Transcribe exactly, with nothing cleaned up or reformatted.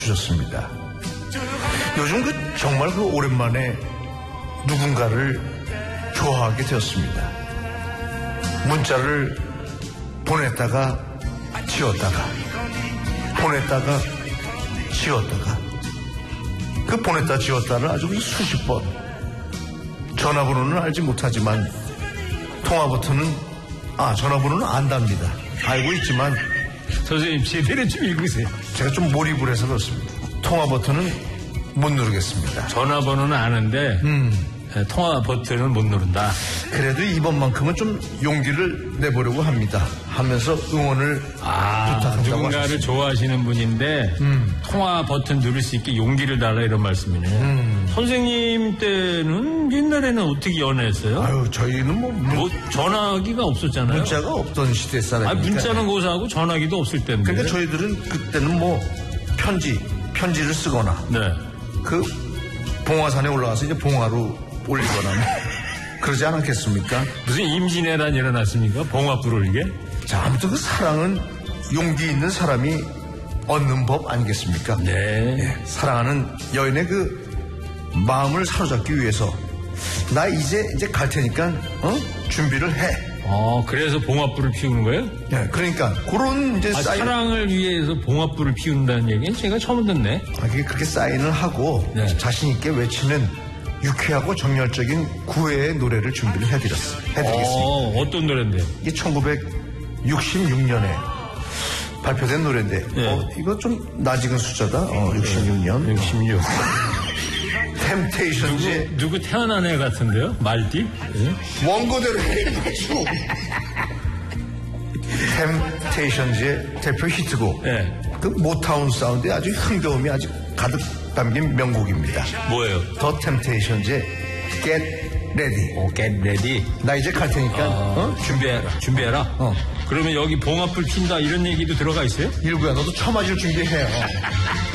주셨습니다. 요즘 그 정말 그 오랜만에 누군가를 좋아하게 되었습니다. 문자를 보냈다가 지웠다가 보냈다가 지웠다가 그 보냈다 지웠다를 아주 수십 번, 전화번호는 알지 못하지만 통화 버튼은 아 전화번호는 안답니다. 알고 있지만 선생님 제대로 좀 읽으세요. 제가 좀 몰입을 해서 그렇습니다. 통화 버튼은 못 누르겠습니다. 전화번호는 아는데 음. 통화 버튼을 못 누른다. 그래도 이번만큼은 좀 용기를 내보려고 합니다. 하면서 응원을 아, 부탁한다고 누군가를 하셨습니다. 좋아하시는 분인데 음. 통화 버튼 누를 수 있게 용기를 달라 이런 말씀이네요. 음. 선생님 때는 옛날에는 어떻게 연애했어요? 아유 저희는 뭐, 문, 뭐 전화기가 없었잖아요. 문자가 없던 시대 사람이니까. 아 문자는 고사하고 전화기도 없을 때인데. 그러니까 저희들은 그때는 뭐 편지 편지를 쓰거나 네. 그 봉화산에 올라가서 이제 봉화로 올리거나 뭐 그러지 않았겠습니까? 무슨 임진왜란 일어났습니까? 봉화불 올리게? 자, 아무튼 그 사랑은 용기 있는 사람이 얻는 법 아니겠습니까? 네. 예, 사랑하는 여인의 그 마음을 사로잡기 위해서 나 이제 이제 갈 테니까 어? 준비를 해. 어, 그래서 봉화불을 피우는 거예요? 예, 그러니까 그런 이제 아, 사인... 사랑을 위해서 봉화불을 피운다는 얘기는 제가 처음 듣네. 아, 그게 그렇게 사인을 하고 네. 자신 있게 외치는 유쾌하고 정열적인 구애의 노래를 준비를 해드렸어요. 해드리겠습니다. 어, 어떤 노래인데요? 이게 천구백육십육 년에 발표된 노래인데 네. 어, 이거 좀 낯익은 숫자다. 어, 육십육 년. 육십육. 템테이션즈의 누구, 누구 태어난 애 같은데요? 말띠? 네? 원고대로 해가지고 템테이션즈의 대표 히트곡. 네. 그 모타운 사운드에 아주 흥겨움이 아주 가득 담긴 명곡입니다. 뭐예요? 더 템테이션즈의 Get Ready. 오, get ready. 나 이제 갈 테니까 아, 어? 준비해라. 준비해라. 어. 그러면 여기 봉화불 핀다 이런 얘기도 들어가 있어요? 일구야 너도 처맞을 준비해. 어.